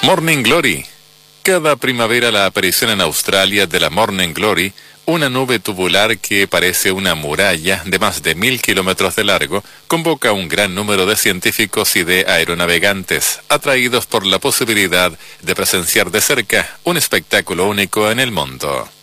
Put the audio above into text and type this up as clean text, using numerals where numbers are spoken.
Morning Glory. Cada primavera la aparición en Australia de la Morning Glory, una nube tubular que parece una muralla de más de 1000 kilómetros de largo, convoca a un gran número de científicos y de aeronavegantes, atraídos por la posibilidad de presenciar de cerca un espectáculo único en el mundo.